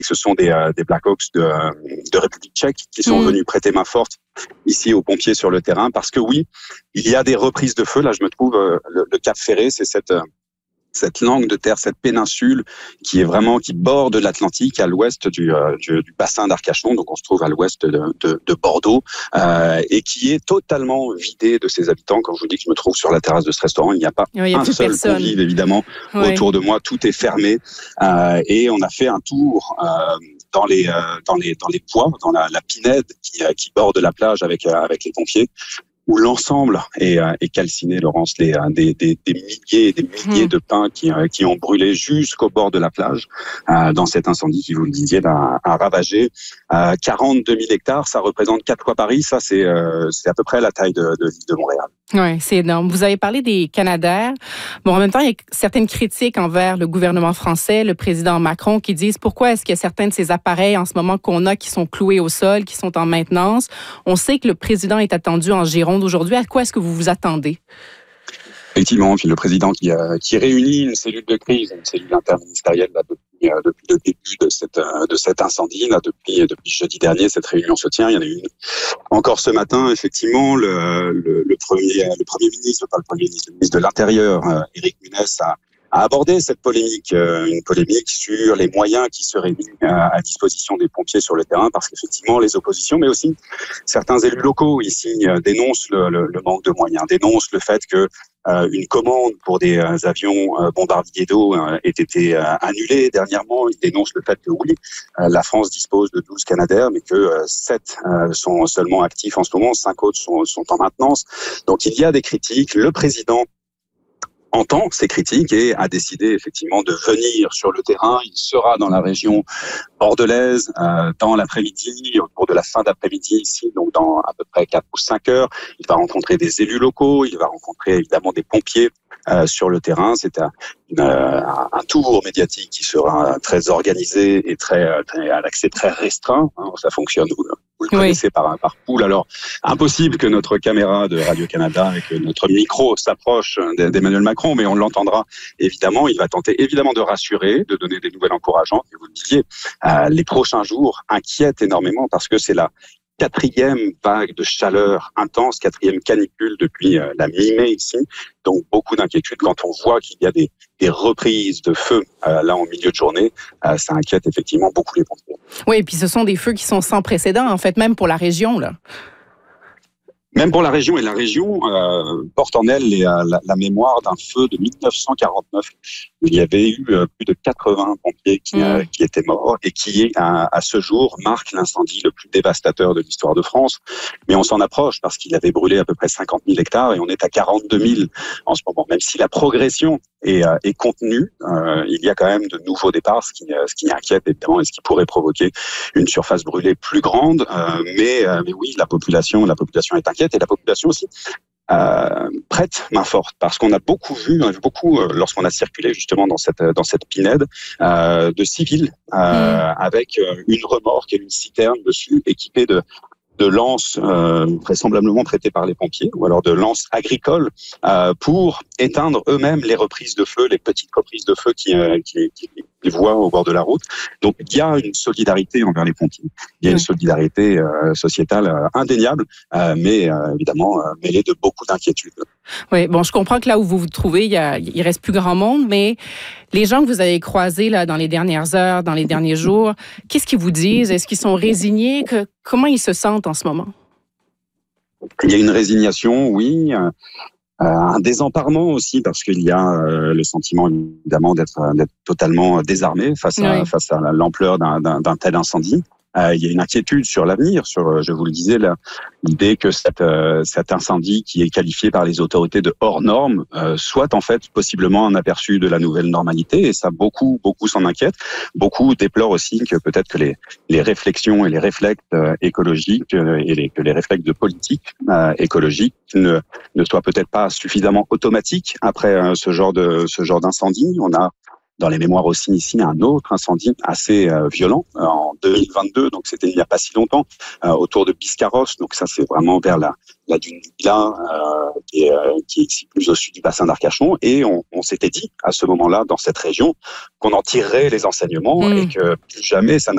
ce sont des Blackhawks de République tchèque qui sont venus prêter main forte ici aux pompiers sur le terrain, parce que oui, il y a des reprises de feu. Là, je me trouve le Cap Ferré, c'est cette langue de terre, cette péninsule qui borde l'Atlantique à l'ouest du bassin d'Arcachon, donc on se trouve à l'ouest de Bordeaux, et qui est totalement vidée de ses habitants. Quand je vous dis que je me trouve sur la terrasse de ce restaurant, il n'y a pas un seul convive, évidemment, autour de moi, tout est fermé, et on a fait un tour dans les bois, dans la pinède qui borde la plage avec les pompiers, où l'ensemble est calciné, Laurence, des milliers et des milliers de pins qui ont brûlé jusqu'au bord de la plage dans cet incendie qui, vous le disiez, a ravagé 42 000 hectares. Ça représente 4 fois Paris. Ça, c'est à peu près la taille de l'île de Montréal. Oui, c'est énorme. Vous avez parlé des Canadair. Bon, en même temps, il y a certaines critiques envers le gouvernement français, le président Macron, qui disent pourquoi est-ce qu'il y a certains de ces appareils en ce moment qu'on a qui sont cloués au sol, qui sont en maintenance. On sait que le président est attendu en Gironde aujourd'hui. À quoi est-ce que vous vous attendez? Effectivement, puis le président qui réunit une cellule de crise, une cellule interministérielle là, depuis le début de cet incendie, là, depuis jeudi dernier, cette réunion se tient. Il y en a eu une encore ce matin. Effectivement, le premier ministre, pas le premier ministre, le ministre de l'Intérieur, Éric Munès, a abordé cette polémique, une polémique sur les moyens qui seraient mis à disposition des pompiers sur le terrain, parce qu'effectivement, les oppositions, mais aussi certains élus locaux ici dénoncent le manque de moyens, dénoncent le fait que une commande pour des avions bombardiers d'eau ait été annulée dernièrement. Ils dénoncent le fait que oui, la France dispose de 12 Canadair, mais que 7 sont seulement actifs en ce moment, 5 autres sont en maintenance. Donc il y a des critiques. Le président entend ces critiques et a décidé effectivement de venir sur le terrain. Il sera dans la région bordelaise dans l'après-midi, au cours de la fin d'après-midi ici, donc dans à peu près 4 ou 5 heures. Il va rencontrer des élus locaux, il va rencontrer évidemment des pompiers sur le terrain. C'est un tour médiatique qui sera très organisé et à l'accès très restreint. Ça fonctionne, vous le connaissez, par pool. Alors, impossible que notre caméra de Radio-Canada et que notre micro s'approche d'Emmanuel Macron, mais on l'entendra évidemment. Il va tenter évidemment de rassurer, de donner des nouvelles encourageantes. Et vous le disiez, les prochains jours inquiètent énormément parce que c'est la 4e vague de chaleur intense, 4e canicule depuis la mi-mai ici. Donc beaucoup d'inquiétude quand on voit qu'il y a des reprises de feu là en milieu de journée. Ça inquiète effectivement beaucoup les pompiers. Oui, et puis ce sont des feux qui sont sans précédent, en fait, même pour la région, là. Même pour la région, et la région porte en elle la mémoire d'un feu de 1949. Il y avait eu plus de 80 pompiers qui étaient morts et qui, à ce jour, marque l'incendie le plus dévastateur de l'histoire de France. Mais on s'en approche parce qu'il avait brûlé à peu près 50 000 hectares et on est à 42 000 en ce moment. Même si la progression est contenue, il y a quand même de nouveaux départs, ce qui inquiète évidemment et ce qui pourrait provoquer une surface brûlée plus grande. Mais oui, la population est inquiète. Et la population aussi prête main forte, parce qu'on a vu beaucoup lorsqu'on a circulé justement dans cette pinède de civils avec une remorque et une citerne dessus équipée de lances vraisemblablement prêtées par les pompiers ou alors de lances agricoles pour éteindre eux-mêmes les reprises de feu, les petites reprises de feu qui voient au bord de la route. Donc il y a une solidarité envers les pompiers, il y a une solidarité sociétale indéniable, mais évidemment mêlée de beaucoup d'inquiétudes. Oui, bon, je comprends que là où vous vous trouvez, il reste plus grand monde, mais les gens que vous avez croisés là dans les dernières heures, dans les derniers jours, qu'est-ce qu'ils vous disent? Est-ce qu'ils sont résignés? Comment ils se sentent en ce moment? Il y a une résignation, oui. Un désemparement aussi, parce qu'il y a le sentiment évidemment d'être totalement désarmé face à l'ampleur d'un tel incendie. Il y a une inquiétude sur l'avenir, je vous le disais, l'idée que cet incendie qui est qualifié par les autorités de hors norme soit en fait possiblement un aperçu de la nouvelle normalité, et ça beaucoup s'en inquiètent. Beaucoup déplorent aussi que peut-être que les réflexions et les réflexes écologiques que les réflexes de politique écologique ne soient peut-être pas suffisamment automatiques après ce genre d'incendie. On a dans les mémoires aussi ici un autre incendie assez violent en 2022, donc c'était il n'y a pas si longtemps, autour de Biscarrosse. Donc ça c'est vraiment vers la dune Villa qui est ici plus au sud du bassin d'Arcachon, et on s'était dit à ce moment-là dans cette région qu'on en tirerait les enseignements et que plus jamais ça